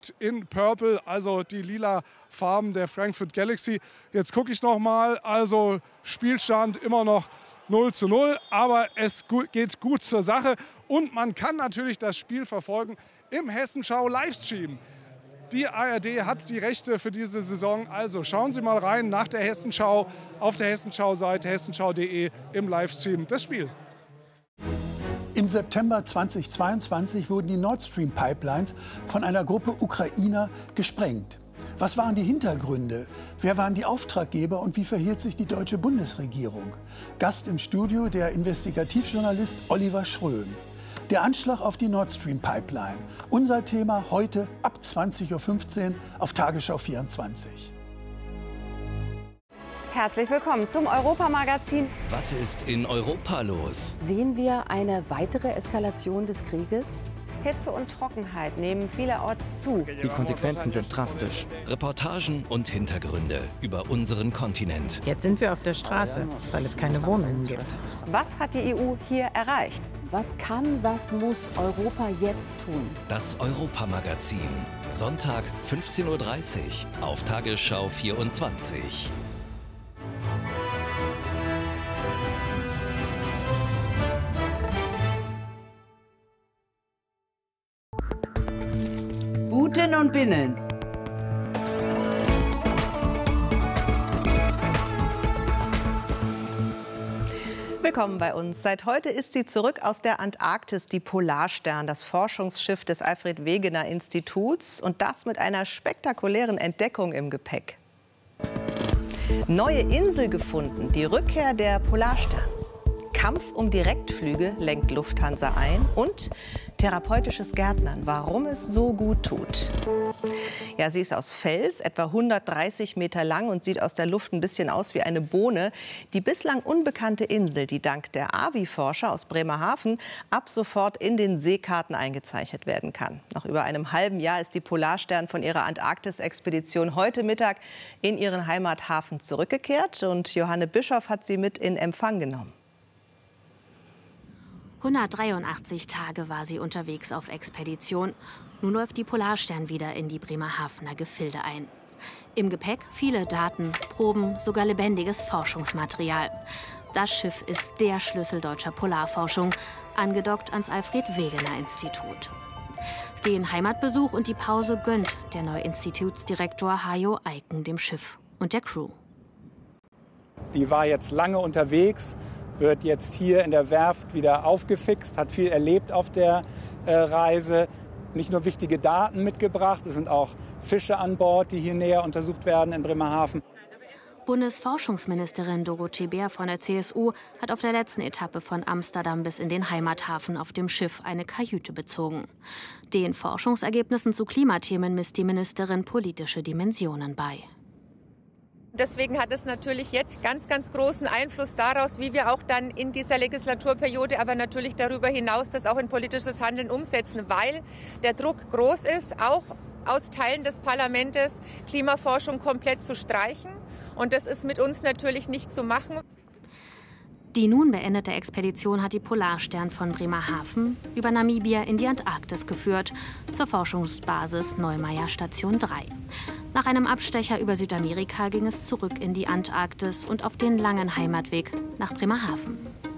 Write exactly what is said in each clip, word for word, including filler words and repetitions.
in Purple, also die lila Farben der Frankfurt Galaxy. Jetzt gucke ich noch mal, also Spielstand immer noch null zu null, aber es geht gut zur Sache und man kann natürlich das Spiel verfolgen im Hessenschau Livestream. Die A R D hat die Rechte für diese Saison, also schauen Sie mal rein nach der Hessenschau auf der Hessenschau-Seite hessenschau punkt de im Livestream das Spiel. Im September zweitausendzweiundzwanzig wurden die Nord Stream Pipelines von einer Gruppe Ukrainer gesprengt. Was waren die Hintergründe? Wer waren die Auftraggeber und wie verhielt sich die deutsche Bundesregierung? Gast im Studio der Investigativjournalist Oliver Schröm. Der Anschlag auf die Nord Stream Pipeline. Unser Thema heute ab zwanzig Uhr fünfzehn auf Tagesschau vierundzwanzig. Herzlich willkommen zum Europamagazin. Was ist in Europa los? Sehen wir eine weitere Eskalation des Krieges? Hitze und Trockenheit nehmen vielerorts zu. Die Konsequenzen sind drastisch. Reportagen und Hintergründe über unseren Kontinent. Jetzt sind wir auf der Straße, weil es keine Wohnungen gibt. Was hat die E U hier erreicht? Was kann, was muss Europa jetzt tun? Das Europamagazin. Sonntag fünfzehn Uhr dreißig auf Tagesschau vierundzwanzig. Guten und Binnen. Willkommen bei uns. Seit heute ist sie zurück aus der Antarktis, die Polarstern, das Forschungsschiff des Alfred Wegener Instituts. Und das mit einer spektakulären Entdeckung im Gepäck. Neue Insel gefunden, die Rückkehr der Polarstern. Kampf um Direktflüge lenkt Lufthansa ein und therapeutisches Gärtnern, warum es so gut tut. Ja, sie ist aus Fels, etwa hundertdreißig Meter lang und sieht aus der Luft ein bisschen aus wie eine Bohne. Die bislang unbekannte Insel, die dank der A V I-Forscher aus Bremerhaven ab sofort in den Seekarten eingezeichnet werden kann. Nach über einem halben Jahr ist die Polarstern von ihrer Antarktis-Expedition heute Mittag in ihren Heimathafen zurückgekehrt und Johanne Bischoff hat sie mit in Empfang genommen. hundertdreiundachtzig Tage war sie unterwegs auf Expedition. Nun läuft die Polarstern wieder in die Bremerhavener Gefilde ein. Im Gepäck viele Daten, Proben, sogar lebendiges Forschungsmaterial. Das Schiff ist der Schlüssel deutscher Polarforschung, angedockt ans Alfred Wegener Institut. Den Heimatbesuch und die Pause gönnt der neue Institutsdirektor Hajo Eiken dem Schiff und der Crew. Die war jetzt lange unterwegs, wird jetzt hier in der Werft wieder aufgefixt, hat viel erlebt auf der äh, Reise. Nicht nur wichtige Daten mitgebracht, es sind auch Fische an Bord, die hier näher untersucht werden in Bremerhaven. Bundesforschungsministerin Dorothee Bär von der C S U hat auf der letzten Etappe von Amsterdam bis in den Heimathafen auf dem Schiff eine Kajüte bezogen. Den Forschungsergebnissen zu Klimathemen misst die Ministerin politische Dimensionen bei. Deswegen hat es natürlich jetzt ganz, ganz großen Einfluss daraus, wie wir auch dann in dieser Legislaturperiode, aber natürlich darüber hinaus das auch in politisches Handeln umsetzen, weil der Druck groß ist, auch aus Teilen des Parlaments Klimaforschung komplett zu streichen. Und das ist mit uns natürlich nicht zu machen. Die nun beendete Expedition hat die Polarstern von Bremerhaven über Namibia in die Antarktis geführt, zur Forschungsbasis Neumeier Station drei. Nach einem Abstecher über Südamerika ging es zurück in die Antarktis und auf den langen Heimatweg nach Bremerhaven.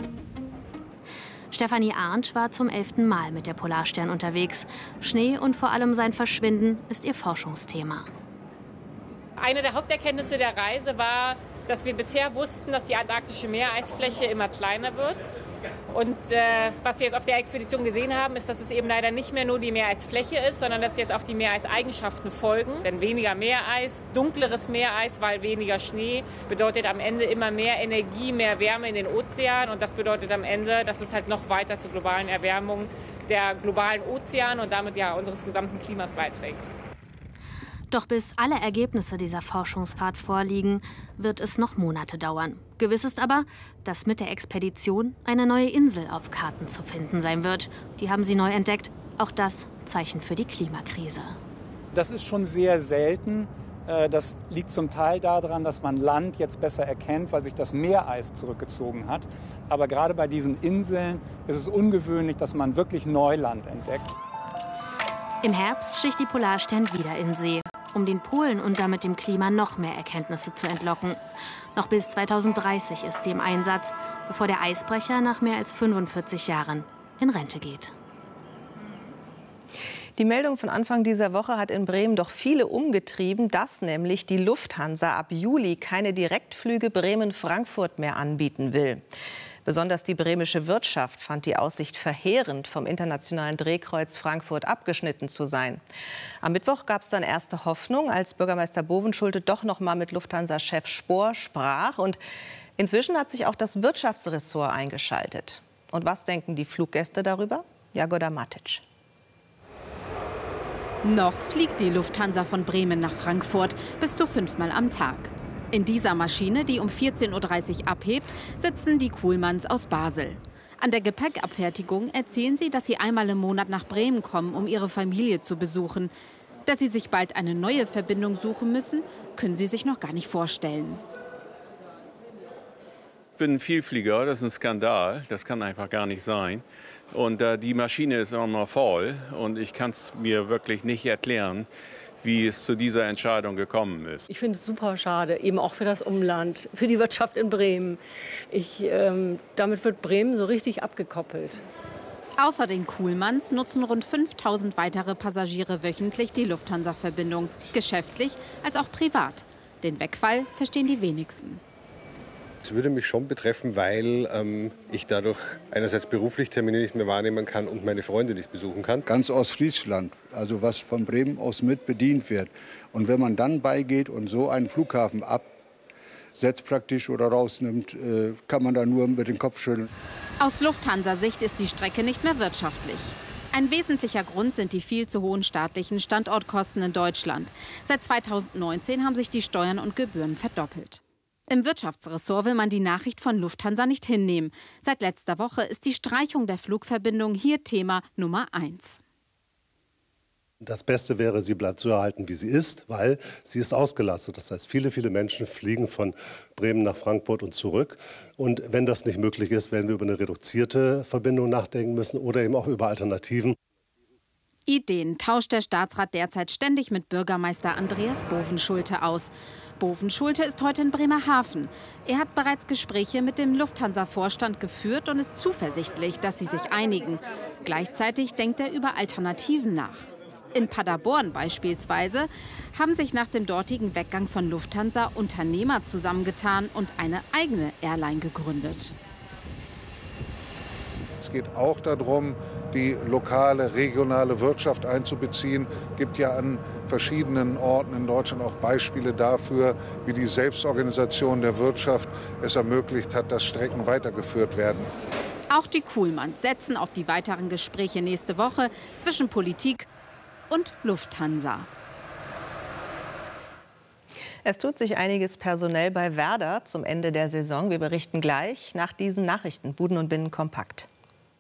Stefanie Arndt war zum elften Mal mit der Polarstern unterwegs. Schnee und vor allem sein Verschwinden ist ihr Forschungsthema. Eine der Haupterkenntnisse der Reise war, dass wir bisher wussten, dass die antarktische Meereisfläche immer kleiner wird. Und äh, was wir jetzt auf der Expedition gesehen haben, ist, dass es eben leider nicht mehr nur die Meereisfläche ist, sondern dass jetzt auch die Meereiseigenschaften folgen. Denn weniger Meereis, dunkleres Meereis, weil weniger Schnee, bedeutet am Ende immer mehr Energie, mehr Wärme in den Ozeanen. Und das bedeutet am Ende, dass es halt noch weiter zur globalen Erwärmung der globalen Ozeane und damit ja unseres gesamten Klimas beiträgt. Doch bis alle Ergebnisse dieser Forschungsfahrt vorliegen, wird es noch Monate dauern. Gewiss ist aber, dass mit der Expedition eine neue Insel auf Karten zu finden sein wird. Die haben sie neu entdeckt. Auch das Zeichen für die Klimakrise. Das ist schon sehr selten. Das liegt zum Teil daran, dass man Land jetzt besser erkennt, weil sich das Meereis zurückgezogen hat. Aber gerade bei diesen Inseln ist es ungewöhnlich, dass man wirklich Neuland entdeckt. Im Herbst sticht die Polarstern wieder in See, um den Polen und damit dem Klima noch mehr Erkenntnisse zu entlocken. Noch bis zweitausenddreißig ist sie im Einsatz, bevor der Eisbrecher nach mehr als fünfundvierzig Jahren in Rente geht. Die Meldung von Anfang dieser Woche hat in Bremen doch viele umgetrieben, dass nämlich die Lufthansa ab Juli keine Direktflüge Bremen-Frankfurt mehr anbieten will. Besonders die bremische Wirtschaft fand die Aussicht verheerend, vom internationalen Drehkreuz Frankfurt abgeschnitten zu sein. Am Mittwoch gab es dann erste Hoffnung, als Bürgermeister Bovenschulte doch noch mal mit Lufthansa-Chef Spohr sprach. Und inzwischen hat sich auch das Wirtschaftsressort eingeschaltet. Und was denken die Fluggäste darüber? Jagoda Matic. Noch fliegt die Lufthansa von Bremen nach Frankfurt bis zu fünfmal am Tag. In dieser Maschine, die um vierzehn Uhr dreißig abhebt, sitzen die Kuhlmanns aus Basel. An der Gepäckabfertigung erzählen sie, dass sie einmal im Monat nach Bremen kommen, um ihre Familie zu besuchen. Dass sie sich bald eine neue Verbindung suchen müssen, können sie sich noch gar nicht vorstellen. Ich bin ein Vielflieger, das ist ein Skandal, das kann einfach gar nicht sein. Und äh, die Maschine ist auch noch voll und ich kann es mir wirklich nicht erklären, wie es zu dieser Entscheidung gekommen ist. Ich finde es super schade, eben auch für das Umland, für die Wirtschaft in Bremen. Ich, ähm, damit wird Bremen so richtig abgekoppelt. Außer den Kuhlmanns nutzen rund fünftausend weitere Passagiere wöchentlich die Lufthansa-Verbindung, geschäftlich als auch privat. Den Wegfall verstehen die wenigsten. Es würde mich schon betreffen, weil ähm, ich dadurch einerseits beruflich Termine nicht mehr wahrnehmen kann und meine Freunde nicht besuchen kann. Ganz Ostfriesland, also was von Bremen aus mit bedient wird. Und wenn man dann beigeht und so einen Flughafen absetzt praktisch oder rausnimmt, äh, kann man da nur mit dem Kopf schütteln. Aus Lufthansa-Sicht ist die Strecke nicht mehr wirtschaftlich. Ein wesentlicher Grund sind die viel zu hohen staatlichen Standortkosten in Deutschland. Seit zweitausendneunzehn haben sich die Steuern und Gebühren verdoppelt. Im Wirtschaftsressort will man die Nachricht von Lufthansa nicht hinnehmen. Seit letzter Woche ist die Streichung der Flugverbindung hier Thema Nummer eins. Das Beste wäre, sie bleibt so erhalten, wie sie ist, weil sie ist ausgelastet. Das heißt, viele, viele Menschen fliegen von Bremen nach Frankfurt und zurück. Und wenn das nicht möglich ist, werden wir über eine reduzierte Verbindung nachdenken müssen oder eben auch über Alternativen. Ideen tauscht der Staatsrat derzeit ständig mit Bürgermeister Andreas Bovenschulte aus. Bovenschulte ist heute in Bremerhaven. Er hat bereits Gespräche mit dem Lufthansa-Vorstand geführt und ist zuversichtlich, dass sie sich einigen. Gleichzeitig denkt er über Alternativen nach. In Paderborn beispielsweise haben sich nach dem dortigen Weggang von Lufthansa Unternehmer zusammengetan und eine eigene Airline gegründet. Es geht auch darum, die lokale, regionale Wirtschaft einzubeziehen. Es gibt ja an verschiedenen Orten in Deutschland auch Beispiele dafür, wie die Selbstorganisation der Wirtschaft es ermöglicht hat, dass Strecken weitergeführt werden. Auch die Kuhlmanns setzen auf die weiteren Gespräche nächste Woche zwischen Politik und Lufthansa. Es tut sich einiges personell bei Werder zum Ende der Saison. Wir berichten gleich nach diesen Nachrichten. Buden und Binnen kompakt.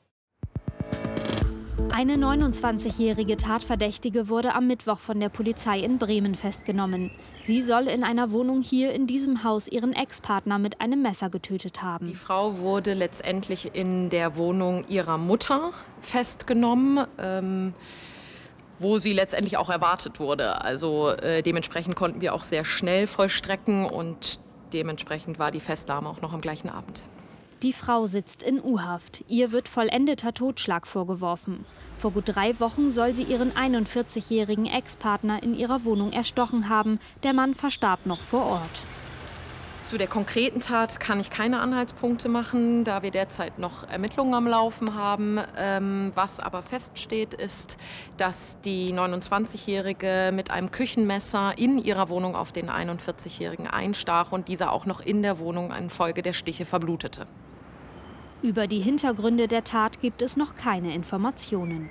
Eine neunundzwanzigjährige Tatverdächtige wurde am Mittwoch von der Polizei in Bremen festgenommen. Sie soll in einer Wohnung hier in diesem Haus ihren Ex-Partner mit einem Messer getötet haben. Die Frau wurde letztendlich in der Wohnung ihrer Mutter festgenommen, ähm, wo sie letztendlich auch erwartet wurde. Also äh, dementsprechend konnten wir auch sehr schnell vollstrecken und dementsprechend war die Festnahme auch noch am gleichen Abend. Die Frau sitzt in U-Haft. Ihr wird vollendeter Totschlag vorgeworfen. Vor gut drei Wochen soll sie ihren einundvierzigjährigen Ex-Partner in ihrer Wohnung erstochen haben. Der Mann verstarb noch vor Ort. Zu der konkreten Tat kann ich keine Anhaltspunkte machen, da wir derzeit noch Ermittlungen am Laufen haben. Ähm, was aber feststeht, ist, dass die neunundzwanzigjährige mit einem Küchenmesser in ihrer Wohnung auf den einundvierzigjährigen einstach und dieser auch noch in der Wohnung infolge der Stiche verblutete. Über die Hintergründe der Tat gibt es noch keine Informationen.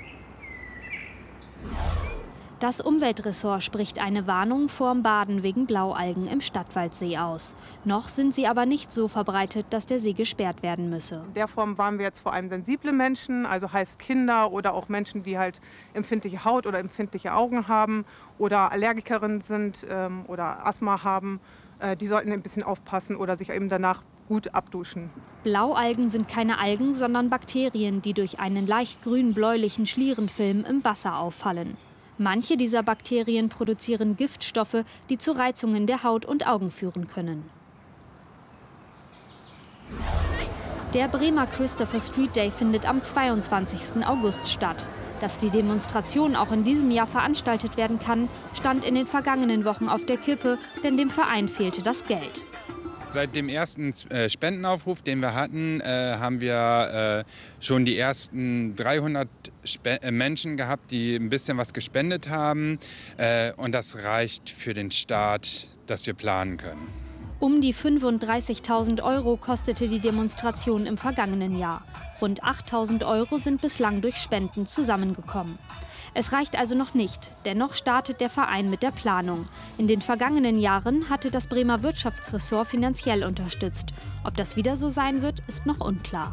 Das Umweltressort spricht eine Warnung vorm Baden wegen Blaualgen im Stadtwaldsee aus. Noch sind sie aber nicht so verbreitet, dass der See gesperrt werden müsse. In der Form waren wir jetzt vor allem sensible Menschen, also heißt Kinder oder auch Menschen, die halt empfindliche Haut oder empfindliche Augen haben oder Allergikerinnen sind ähm, oder Asthma haben. Äh, die sollten ein bisschen aufpassen oder sich eben danach gut abduschen. Blaualgen sind keine Algen, sondern Bakterien, die durch einen leicht grün-bläulichen Schlierenfilm im Wasser auffallen. Manche dieser Bakterien produzieren Giftstoffe, die zu Reizungen der Haut und Augen führen können. Der Bremer Christopher Street Day findet am zweiundzwanzigsten August statt. Dass die Demonstration auch in diesem Jahr veranstaltet werden kann, stand in den vergangenen Wochen auf der Kippe, denn dem Verein fehlte das Geld. Seit dem ersten Spendenaufruf, den wir hatten, äh, haben wir äh, schon die ersten dreihundert Spe äh, Menschen gehabt, die ein bisschen was gespendet haben. Äh, und das reicht für den Start, dass wir planen können. Um die fünfunddreißigtausend Euro kostete die Demonstration im vergangenen Jahr. Rund achttausend Euro sind bislang durch Spenden zusammengekommen. Es reicht also noch nicht. Dennoch startet der Verein mit der Planung. In den vergangenen Jahren hatte das Bremer Wirtschaftsressort finanziell unterstützt. Ob das wieder so sein wird, ist noch unklar.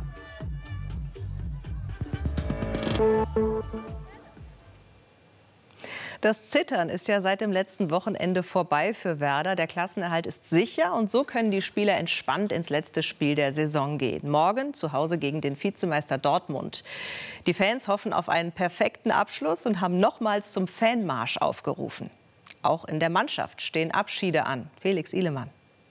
Das Zittern ist ja seit dem letzten Wochenende vorbei für Werder. Der Klassenerhalt ist sicher und so können die Spieler entspannt ins letzte Spiel der Saison gehen. Morgen zu Hause gegen den Vizemeister Dortmund. Die Fans hoffen auf einen perfekten Abschluss und haben nochmals zum Fanmarsch aufgerufen. Auch in der Mannschaft stehen Abschiede an. Felix Ihlemann.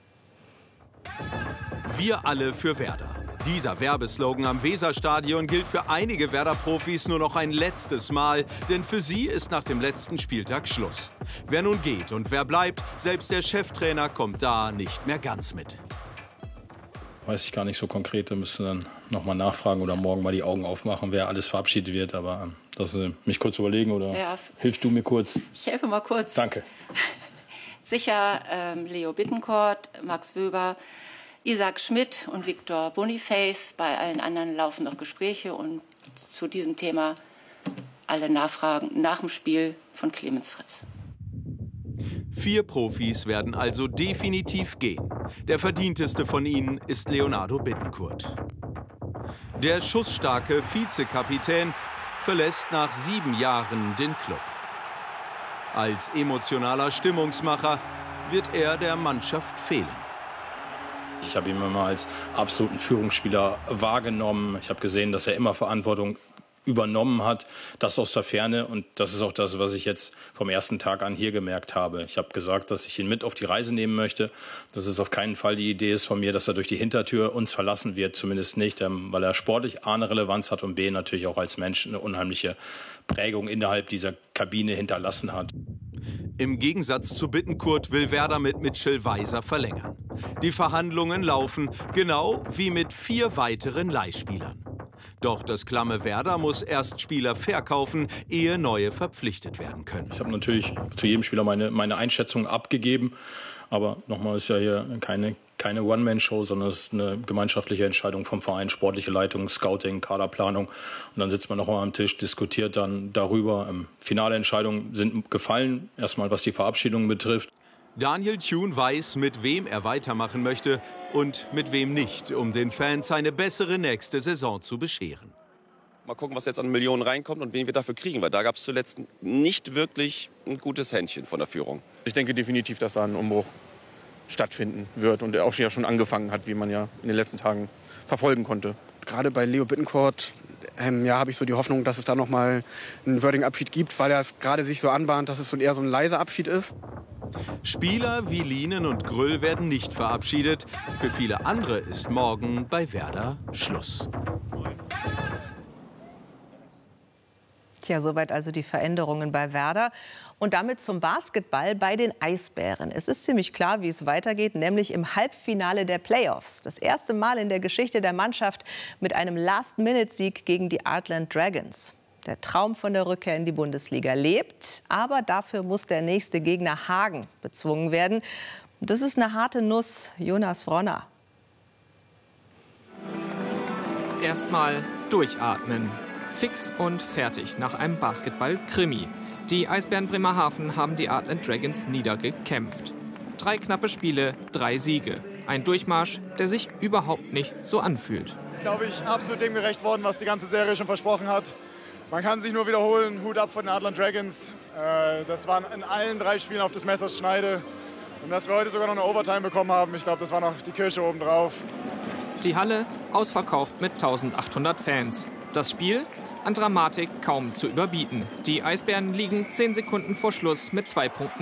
Wir alle für Werder. Dieser Werbeslogan am Weserstadion gilt für einige Werder-Profis nur noch ein letztes Mal, denn für sie ist nach dem letzten Spieltag Schluss. Wer nun geht und wer bleibt, selbst der Cheftrainer kommt da nicht mehr ganz mit. Weiß ich gar nicht so konkret, da müssen dann noch mal nachfragen oder morgen mal die Augen aufmachen, wer alles verabschiedet wird. Aber ähm, lassen Sie mich kurz überlegen oder ja. Hilfst du mir kurz? Ich helfe mal kurz. Danke. Sicher ähm, Leo Bittencourt, Max Wöber, Isaac Schmidt und Viktor Boniface. Bei allen anderen laufen noch Gespräche und zu diesem Thema alle Nachfragen nach dem Spiel von Clemens Fritz. Vier Profis werden also definitiv gehen. Der verdienteste von ihnen ist Leonardo Bittencourt. Der schussstarke Vizekapitän verlässt nach sieben Jahren den Club. Als emotionaler Stimmungsmacher wird er der Mannschaft fehlen. Ich habe ihn immer als absoluten Führungsspieler wahrgenommen. Ich habe gesehen, dass er immer Verantwortung übernommen hat, das aus der Ferne. Und das ist auch das, was ich jetzt vom ersten Tag an hier gemerkt habe. Ich habe gesagt, dass ich ihn mit auf die Reise nehmen möchte. Das ist auf keinen Fall die Idee ist von mir, dass er durch die Hintertür uns verlassen wird. Zumindest nicht, weil er sportlich A eine Relevanz hat und B natürlich auch als Mensch eine unheimliche Prägung innerhalb dieser Kabine hinterlassen hat. Im Gegensatz zu Bittencourt will Werder mit Mitchell Weiser verlängern. Die Verhandlungen laufen, genau wie mit vier weiteren Leihspielern. Doch das klamme Werder muss erst Spieler verkaufen, ehe neue verpflichtet werden können. Ich habe natürlich zu jedem Spieler meine, meine Einschätzung abgegeben. Aber nochmal, ist ja hier keine, keine One-Man-Show, sondern es ist eine gemeinschaftliche Entscheidung vom Verein, sportliche Leitung, Scouting, Kaderplanung. Und dann sitzt man nochmal am Tisch, diskutiert dann darüber. Ähm, finale Entscheidungen sind gefallen, erstmal was die Verabschiedung betrifft. Daniel Thune weiß, mit wem er weitermachen möchte und mit wem nicht, um den Fans eine bessere nächste Saison zu bescheren. Mal gucken, was jetzt an Millionen reinkommt und wen wir dafür kriegen, weil da gab es zuletzt nicht wirklich ein gutes Händchen von der Führung. Ich denke definitiv, dass da ein Umbruch stattfinden wird und er auch schon angefangen hat, wie man ja in den letzten Tagen verfolgen konnte. Gerade bei Leo Bittencourt ähm, ja, habe ich so die Hoffnung, dass es da noch mal einen würdigen Abschied gibt, weil er es gerade sich so anbahnt, dass es so eher so ein leiser Abschied ist. Spieler wie Lienen und Grüll werden nicht verabschiedet. Für viele andere ist morgen bei Werder Schluss. Tja, soweit also die Veränderungen bei Werder. Und damit zum Basketball bei den Eisbären. Es ist ziemlich klar, wie es weitergeht, nämlich im Halbfinale der Playoffs. Das erste Mal in der Geschichte der Mannschaft mit einem Last-Minute-Sieg gegen die Artland Dragons. Der Traum von der Rückkehr in die Bundesliga lebt, aber dafür muss der nächste Gegner Hagen bezwungen werden. Das ist eine harte Nuss. Jonas Wronner. Erstmal durchatmen. Fix und fertig nach einem Basketball-Krimi. Die Eisbären Bremerhaven haben die Artland Dragons niedergekämpft. Drei knappe Spiele, drei Siege. Ein Durchmarsch, der sich überhaupt nicht so anfühlt. Es ist, glaube ich, absolut dem gerecht worden, was die ganze Serie schon versprochen hat. Man kann sich nur wiederholen, Hut ab von den Artland Dragons. Das waren in allen drei Spielen auf des Messers Schneide. Und dass wir heute sogar noch eine Overtime bekommen haben, ich glaube, das war noch die Kirsche obendrauf. Die Halle ausverkauft mit eintausendachthundert Fans. Das Spiel An Dramatik kaum zu überbieten. Die Eisbären liegen zehn Sekunden vor Schluss mit zwei Punkten